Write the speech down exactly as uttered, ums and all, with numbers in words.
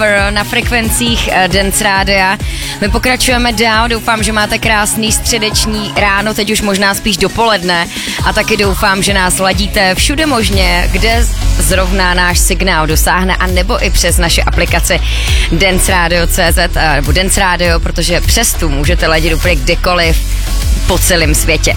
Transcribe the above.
na frekvencích Dance Rádia. My pokračujeme dál, doufám, že máte krásný středeční ráno, teď už možná spíš dopoledne a taky doufám, že nás ladíte všude možně, kde zrovna náš signál dosáhne a nebo i přes naše aplikaci Dance Radio tečka cé zet nebo Dance Radio, protože přes tu můžete ladit úplně kdekoliv po celém světě.